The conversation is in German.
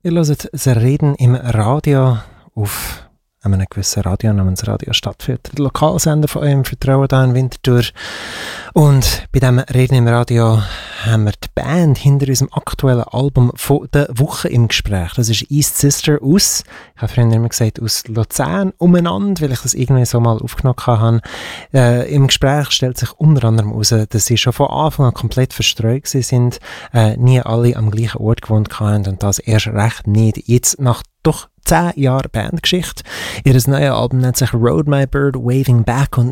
Ihr hört das Reden im Radio auf einem gewissen Radio namens Radio Stadtfilter, der Lokalsender von eurem Vertrauen hier in Winterthur. Und bei diesem Reden im Radio haben wir die Band hinter unserem aktuellen Album von der Woche im Gespräch. Das ist East Sister aus, ich habe früher immer gesagt, aus Luzern umeinander, weil ich das irgendwie so mal aufgenommen habe. Im Gespräch stellt sich unter anderem heraus, dass sie schon von Anfang an komplett verstreut sind, nie alle am gleichen Ort gewohnt haben und das erst recht nicht. Jetzt nach doch 10 Jahre Bandgeschichte. Ihr neues Album nennt sich Rode My Bird Waving Back und